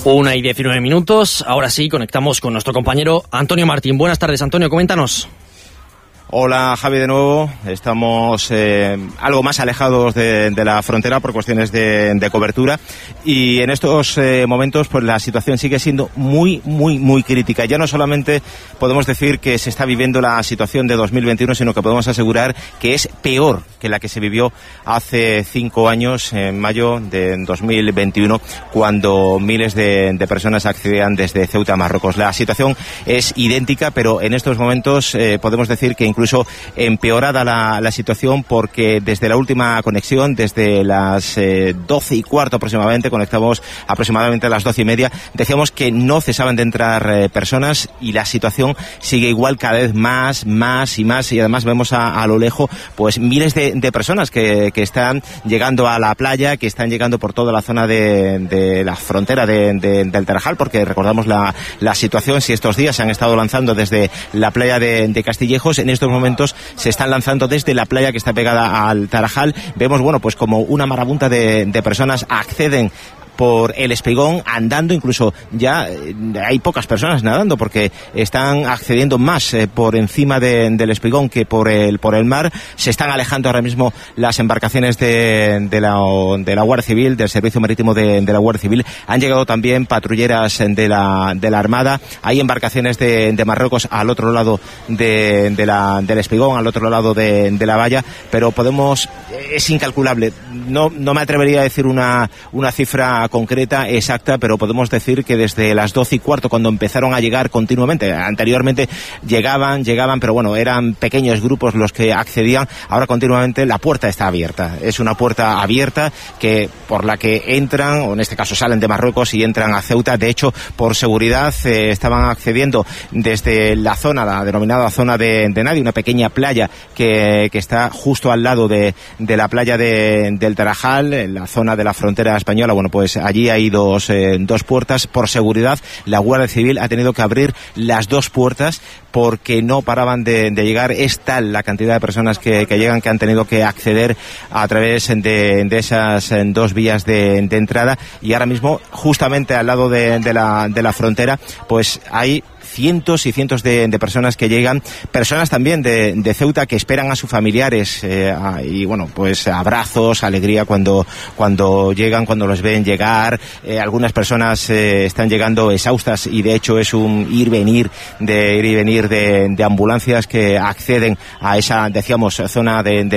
1:19. Ahora sí, conectamos con nuestro compañero Antonio Martín. Buenas tardes, Antonio, coméntanos. Hola, Javi, de nuevo. Estamos algo más alejados de la frontera por cuestiones de cobertura, y en estos momentos pues la situación sigue siendo muy crítica. Ya no solamente podemos decir que se está viviendo la situación de 2021, sino que podemos asegurar que es peor que la que se vivió hace 5 años, en mayo de 2021, cuando miles de personas accedían desde Ceuta a Marruecos. La situación es idéntica, pero en estos momentos podemos decir que incluso empeorada la situación, porque desde la última conexión, desde las 12:15 aproximadamente, conectamos aproximadamente a las 12:30, decíamos que no cesaban de entrar personas, y la situación sigue igual, cada vez más, y además vemos a lo lejos pues miles de personas que están llegando a la playa, que están llegando por toda la zona de la frontera del Tarajal, porque recordamos la situación. Si estos días se han estado lanzando desde la playa de Castillejos, en estos momentos se están lanzando desde la playa que está pegada al Tarajal. Vemos, bueno, pues como una marabunta de personas acceden por el Espigón andando, incluso ya hay pocas personas nadando, porque están accediendo más por encima del Espigón que por el mar. Se están alejando ahora mismo las embarcaciones de la Guardia Civil, del Servicio Marítimo de la Guardia Civil. Han llegado también patrulleras de la Armada. Hay embarcaciones de Marruecos al otro lado del Espigón, al otro lado de la valla, pero es incalculable. No me atrevería a decir una cifra concreta, exacta, pero podemos decir que desde las 12:15, cuando empezaron a llegar continuamente, anteriormente llegaban, pero bueno, eran pequeños grupos los que accedían. Ahora continuamente la puerta está abierta. Es una puerta abierta por la que entran, o en este caso salen de Marruecos y entran a Ceuta. De hecho, por seguridad estaban accediendo desde la denominada zona de Nadie, una pequeña playa que está justo al lado de la playa del Tarajal, en la zona de la frontera española. Bueno, pues allí hay dos puertas. Por seguridad, la Guardia Civil ha tenido que abrir las 2 puertas, porque no paraban de llegar. Es tal la cantidad de personas que llegan, que han tenido que acceder a través de esas 2 vías de entrada. Y ahora mismo, justamente al lado de la frontera, pues hay cientos y cientos de personas que llegan, personas también de Ceuta que esperan a sus familiares, y bueno, pues abrazos, alegría cuando llegan, cuando los ven llegar. Algunas personas están llegando exhaustas, y de hecho es un ir y venir de ambulancias que acceden a esa, decíamos, zona de